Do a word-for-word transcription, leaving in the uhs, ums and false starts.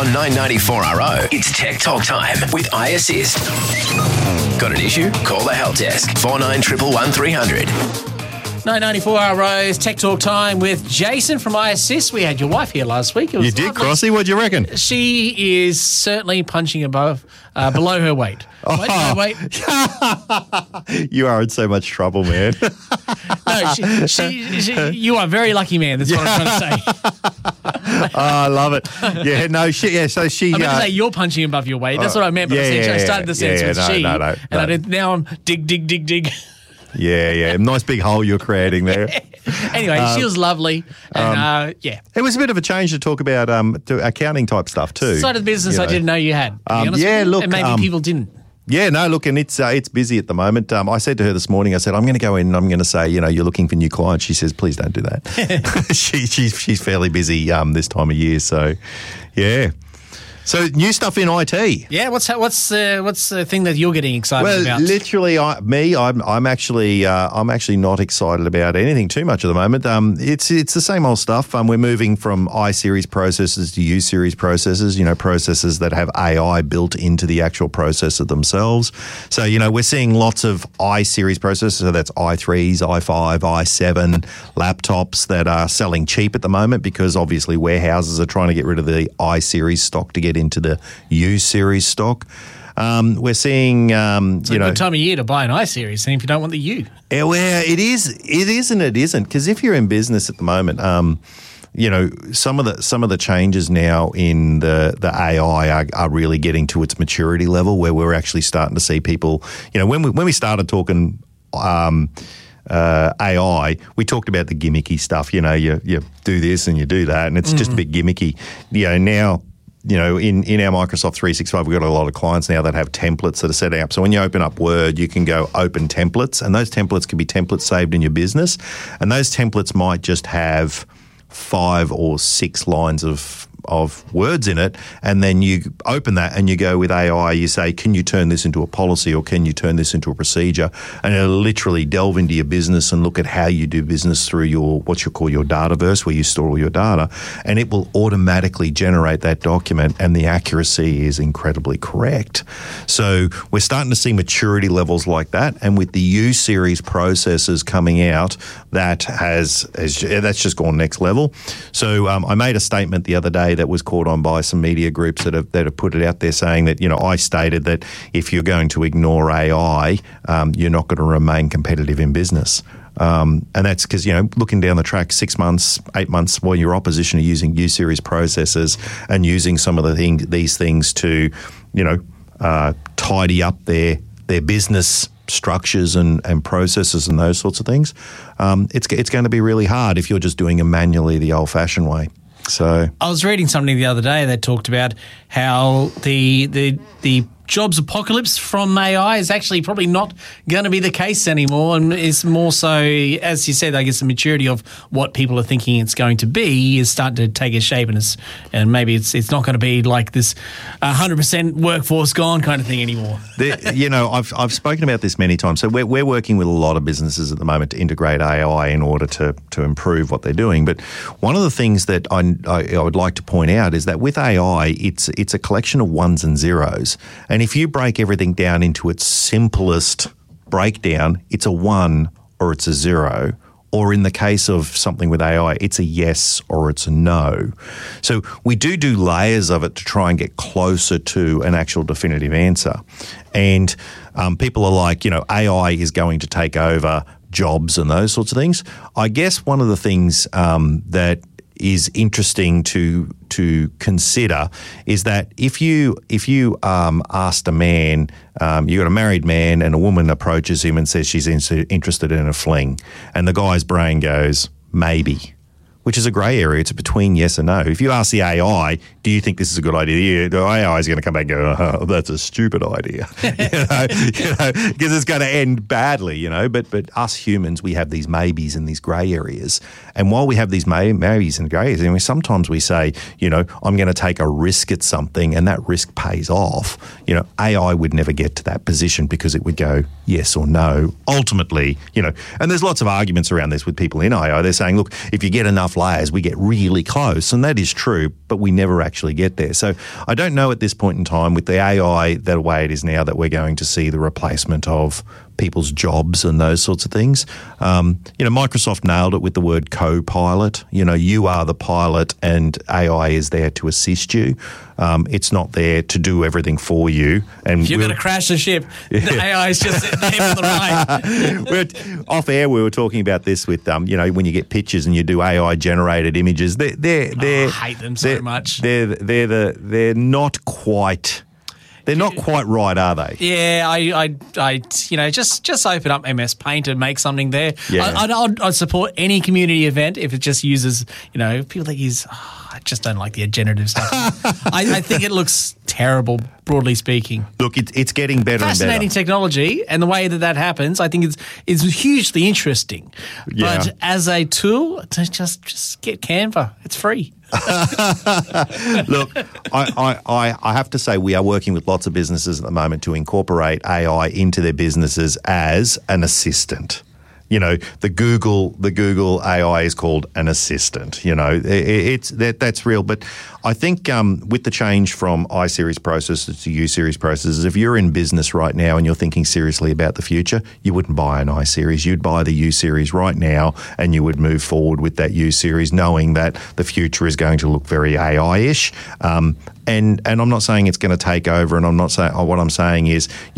On nine ninety-four R O, it's Tech Talk time with iAssist. Got an issue? Call the help desk. four nine one one one three hundred. nine ninety-four R O's Tech Talk time with Jason from iAssist. We had your wife here last week. It was you did, lovely. Crossy? What do you reckon? She is certainly punching above, uh, below her weight. Wait, no, wait. You are in so much trouble, man. No, she, she, she, you are a very lucky man. That's what I'm trying to say. Oh, I love it. Yeah, no, she, yeah, so she... I meant uh, to say you're punching above your weight. That's what I meant by yeah, the yeah, I started the sentence yeah, with no, she, no, no, and no. I did, now I'm dig, dig, dig, dig. Yeah, yeah. Nice big hole you're creating there. Anyway, Um, she was lovely, and um, uh, yeah. It was a bit of a change to talk about um, to accounting type stuff too. Side of the business you I know. didn't know you had. To be Um, honest yeah, with you. look, and maybe um, people didn't. Yeah, no, look, and it's uh, it's busy at the moment. Um, I said to her this morning, I said, I'm going to go in and I'm going to say, you know, you're looking for new clients. She says, please don't do that. she, she's, she's fairly busy um, this time of year. So, yeah. So, new stuff in I T. Yeah, what's what's uh, what's the thing that you're getting excited Well, about? literally, I, me, I'm I'm actually uh, I'm actually not excited about anything too much at the moment. Um, it's it's the same old stuff. Um, we're moving from I series processes to U series processes. You know, processes that have A I built into the actual processor themselves. So you know, we're seeing lots of I series processors. So that's i threes, i five, i seven laptops that are selling cheap at the moment because obviously warehouses are trying to get rid of the I series stock to get into the U series stock. Um, we're seeing, um, It's you a know, good time of year to buy an I series, and if you don't want the U. yeah, well, it is, it is, and it isn't. Because if you're in business at the moment, um, you know, some of the some of the changes now in the the A I are, are really getting to its maturity level, where we're actually starting to see people. You know, when we when we started talking. Um, Uh, A I, we talked about the gimmicky stuff. You know, you you do this and you do that, and it's mm-hmm. just a bit gimmicky. You know, now, you know, in, in our Microsoft three sixty-five, we've got a lot of clients now that have templates that are set up. So when you open up Word, you can go open templates, and those templates can be templates saved in your business, and those templates might just have five or six lines of of words in it, and then you open that and you go with A I, you say, can you turn this into a policy or can you turn this into a procedure? And it'll literally delve into your business and look at how you do business through your, what you call your dataverse, where you store all your data, and it will automatically generate that document, and the accuracy is incredibly correct. So we're starting to see maturity levels like that, and with the U series processors coming out, that has, has that's just gone next level. So um, I made a statement the other day that was caught on by some media groups that have that have put it out there, saying that, you know, I stated that if you're going to ignore A I, um, you're not going to remain competitive in business. Um, and that's because, you know, looking down the track, six months, eight months, while your opposition are using U series processors and using some of the thing, these things to, you know, uh, tidy up their their business structures and, and processes and those sorts of things, um, it's it's going to be really hard if you're just doing them manually the old-fashioned way. So I was reading something the other day that talked about how the the the jobs apocalypse from A I is actually probably not going to be the case anymore, and it's more so, as you said, I guess the maturity of what people are thinking it's going to be is starting to take a shape, and it's and maybe it's it's not going to be like this one hundred percent workforce gone kind of thing anymore. The, you know, I've I've spoken about this many times. So we're we're working with a lot of businesses at the moment to integrate A I in order to to improve what they're doing. But one of the things that I I, I would like to point out is that with A I, it's it's a collection of ones and zeros. And if you break everything down into its simplest breakdown, it's a one or it's a zero. Or in the case of something with A I, it's a yes or it's a no. So we do do layers of it to try and get closer to an actual definitive answer. And um, people are like, you know, A I is going to take over jobs and those sorts of things. I guess one of the things um, that is interesting to to consider is that if you if you um, asked a man, um, you got a married man and a woman approaches him and says she's in, interested in a fling, and the guy's brain goes, maybe, which is a grey area. It's between yes and no. If you ask the A I, do you think this is a good idea? The A I is going to come back and go, oh, that's a stupid idea, you know, you know, because it's going to end badly, you know. But but us humans, we have these maybes and these grey areas. And while we have these may- maybes and grey areas, I mean, sometimes we say, you know, I'm going to take a risk at something and that risk pays off. You know, A I would never get to that position because it would go yes or no. Ultimately, you know, and there's lots of arguments around this with people in A I. They're saying, look, if you get enough enough layers, we get really close. And that is true, but we never actually get there. So I don't know at this point in time with the A I the way it is now that we're going to see the replacement of people's jobs and those sorts of things. Um, you know, Microsoft nailed it with the word co-pilot. You know, you are the pilot and A I is there to assist you. Um, it's not there to do everything for you. And if you're we'll- going to crash the ship, the A I is just there for the ride. We're, off air, we were talking about this with, um, you know, when you get pictures and you do A I generated images, they're, they're, they're I hate them so they're- much. They're, they're, the, they're not quite, they're not quite right, are they? Yeah, I, I, I, you know, just just open up M S Paint and make something there. Yeah. I, I'd, I'd, I'd support any community event if it just uses, you know, people that use. Oh, I just don't like the generative stuff. I, I think it looks terrible, broadly speaking. Look, it's, it's getting better and Fascinating better. technology, and the way that that happens, I think, is is hugely interesting. Yeah. But as a tool, to just just get Canva. It's free. Look, I, I, I, I have to say we are working with lots of businesses at the moment to incorporate A I into their businesses as an assistant. You know, the Google the Google A I is called an assistant. You know, it, it's that that's real. But I think um, with the change from I series processors to U series processors, if you're in business right now and you're thinking seriously about the future, you wouldn't buy an I series. You'd buy the U series right now, and you would move forward with that U series, knowing that the future is going to look very A I-ish. Um, and and I'm not saying it's going to take over, and I'm not saying. Oh, what I'm saying is